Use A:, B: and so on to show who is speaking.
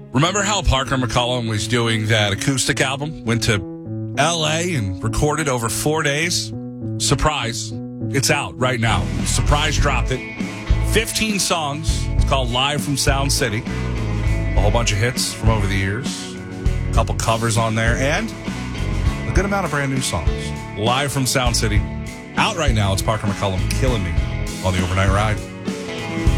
A: Remember how Parker McCollum was doing that acoustic album? Went to L.A. and recorded over 4 days? Surprise. It's out right now. Surprise dropped it. 15 songs. It's called Live from Sound City. A whole bunch of hits from over the years. A couple covers on there. And a good amount of brand new songs. Live from Sound City. Out right now. It's Parker McCollum, Killing Me on the Overnight Ride.